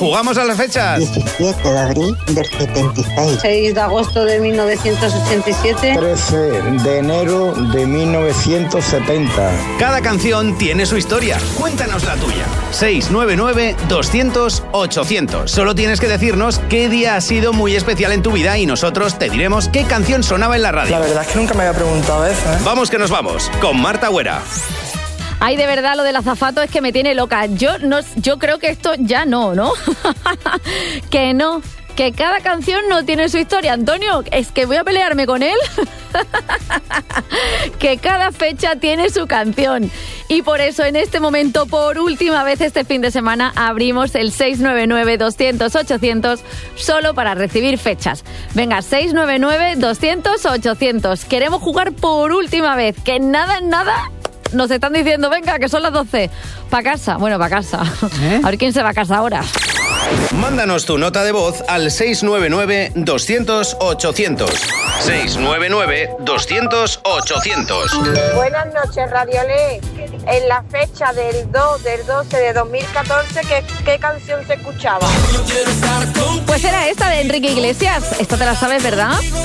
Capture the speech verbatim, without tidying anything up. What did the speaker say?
¿Jugamos a las fechas? diecisiete de abril del setenta y seis. seis de agosto de mil novecientos ochenta y siete. trece de enero de mil novecientos setenta. Cada canción tiene su historia. Cuéntanos la tuya. seis nueve nueve, doscientos, ochocientos. Solo tienes que decirnos qué día ha sido muy especial en tu vida y nosotros te diremos qué canción sonaba en la radio. La verdad es que nunca me había preguntado eso, ¿eh? Vamos que nos vamos, con Marta Güera. Ay, de verdad, lo del azafato es que me tiene loca. Yo no, yo creo que esto ya no, ¿no? Que no, que cada canción no tiene su historia. Antonio, es que voy a pelearme con él. Que cada fecha tiene su canción. Y por eso en este momento, por última vez este fin de semana, abrimos el seis nueve nueve, doscientos, ochocientos solo para recibir fechas. Venga, seis nueve nueve, doscientos, ochocientos. Queremos jugar por última vez. Que nada, nada... Nos están diciendo, venga, que son las doce. Pa' casa. Bueno, pa' casa. ¿Eh? A ver quién se va a casa ahora. Mándanos tu nota de voz al seis nueve nueve, doscientos, ochocientos. seis nueve nueve, doscientos, ochocientos. Buenas noches, Radiolé. En la fecha del dos del doce de dos mil catorce, ¿qué, qué canción se escuchaba? Pues era esta de Enrique Iglesias. Esta te la sabes, ¿verdad?